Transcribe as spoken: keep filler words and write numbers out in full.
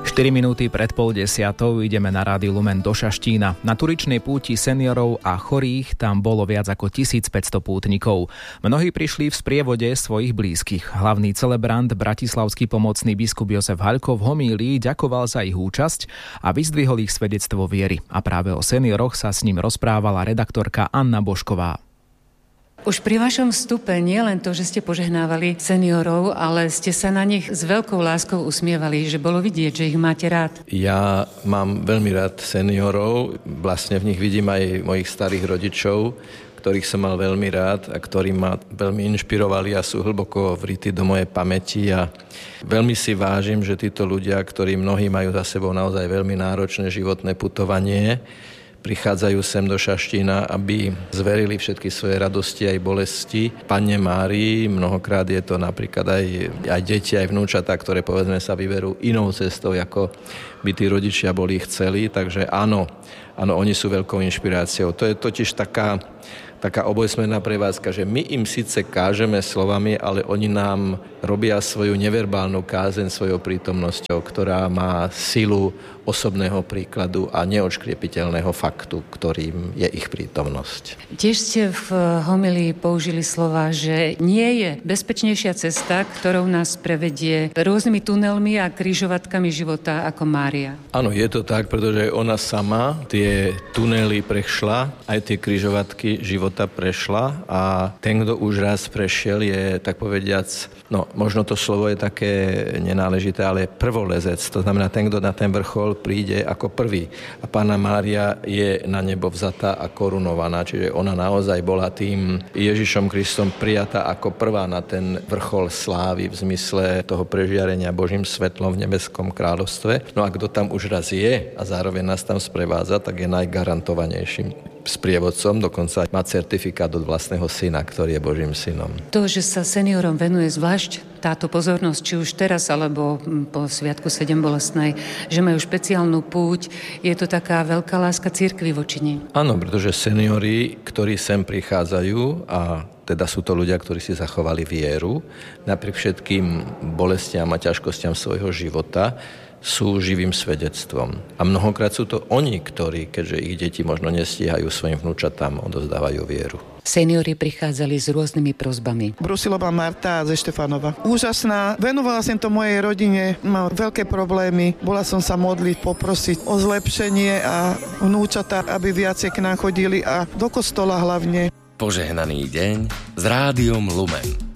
štyri minúty pred pol desiatou ideme na Rádiu Lumen do Šaštína. Na turičnej púti seniorov a chorých tam bolo viac ako tisícpäťsto pútnikov. Mnohí prišli v sprievode svojich blízkych. Hlavný celebrant, bratislavský pomocný biskup Jozef Haľko v homílii ďakoval za ich účasť a vyzdvihol ich svedectvo viery. A práve o senioroch sa s ním rozprávala redaktorka Anna Bošková. Už pri vašom vstupe nie len to, že ste požehnávali seniorov, ale ste sa na nich s veľkou láskou usmievali, že bolo vidieť, že ich máte rád. Ja mám veľmi rád seniorov, vlastne v nich vidím aj mojich starých rodičov, ktorých som mal veľmi rád a ktorí ma veľmi inšpirovali a sú hlboko vrity do mojej pamäti a veľmi si vážim, že títo ľudia, ktorí mnohí majú za sebou naozaj veľmi náročné životné putovanie, prichádzajú sem do Šaštína, aby zverili všetky svoje radosti aj bolesti Panne Márii. Mnohokrát je to napríklad aj, aj deti, aj vnúčatá, ktoré povedzme sa vyberú inou cestou, ako by tí rodičia boli chceli. Takže áno, áno, oni sú veľkou inšpiráciou. To je totiž taká, taká obojsmerná prevádzka, že my im síce kážeme slovami, ale oni nám robia svoju neverbálnu kázeň svojou prítomnosťou, ktorá má silu osobného príkladu a neodškriepiteľného faktu, ktorým je ich prítomnosť. Tiež ste v homílii použili slova, že nie je bezpečnejšia cesta, ktorou nás prevedie rôznymi tunelmi a križovatkami života ako Mária. Áno, je to tak, pretože ona sama tie tunely prešla, aj tie križovatky života prešla a ten, kto už raz prešiel, je tak povediac, no možno to slovo je také nenáležité, ale prvolezec. To znamená ten, kto na ten vrchol príde ako prvý. A Panna Mária je na nebo vzatá a korunovaná, čiže ona naozaj bola tým Ježišom Kristom prijatá ako prvá na ten vrchol slávy v zmysle toho prežiarenia Božím svetlom v nebeskom kráľovstve. No a kto tam už raz je a zároveň nás tam sprevádza, tak je najgarantovanejším sprievodcom, dokonca má certifikát od vlastného syna, ktorý je Božím synom. To, že sa seniorom venuje zvlášť táto pozornosť, či už teraz, alebo po Sviatku sedem bolestnej, že majú špeciálnu púť, je to taká veľká láska cirkvi voči nim. Áno, pretože seniori, ktorí sem prichádzajú, a teda sú to ľudia, ktorí si zachovali vieru, napriek všetkým bolestiam a ťažkostiam svojho života, sú živým svedectvom. A mnohokrát sú to oni, ktorí, keďže ich deti možno nestíhajú svojim vnúčatám, odovzdávajú vieru. Seniori prichádzali s rôznymi prosbami. Brusilová Marta ze Štefanova. Úžasná. Venovala som to mojej rodine. Mám veľké problémy. Bola som sa modliť, poprosiť o zlepšenie a vnúčata, aby viacej k nám chodili a do kostola hlavne. Požehnaný deň s Rádiom Lumen.